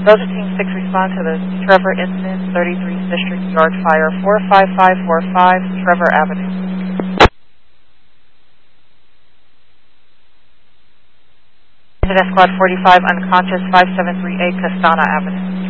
Delta Team 6, respond to the Trevor incident, 33rd District Yard Fire, 45545 Trevor Avenue. Incident Squad 45, unconscious, 573A Castana Avenue.